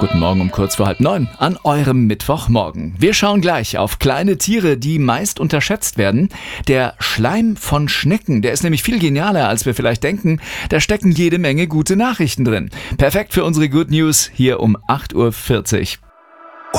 Guten Morgen um kurz vor 8:30 an eurem Mittwochmorgen. Wir schauen gleich auf kleine Tiere, die meist unterschätzt werden. Der Schleim von Schnecken, der ist nämlich viel genialer, als wir vielleicht denken. Da stecken jede Menge gute Nachrichten drin. Perfekt für unsere Good News hier um 8:40 Uhr.